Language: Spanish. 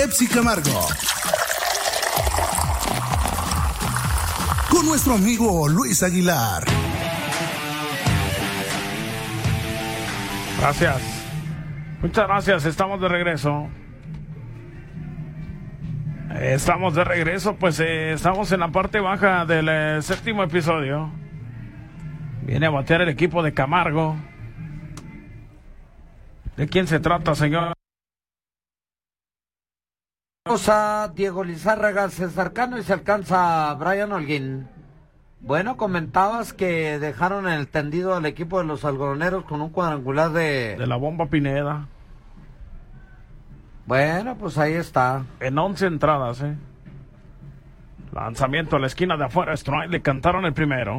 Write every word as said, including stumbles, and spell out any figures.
Pepsi Camargo. Con nuestro amigo Luis Aguilar. Gracias. Muchas gracias. Estamos de regreso. Estamos de regreso. Pues eh, estamos en la parte baja del eh, séptimo episodio. Viene a batear el equipo de Camargo. ¿De quién se trata, señor? A Diego Lizárraga, César Cano, y se alcanza Brian Holguín. Bueno, comentabas que dejaron en el tendido al equipo de los algodoneros con un cuadrangular de... De la bomba Pineda. Bueno, pues ahí está. En once entradas, ¿eh? Lanzamiento a la esquina de afuera, strike, le cantaron el primero.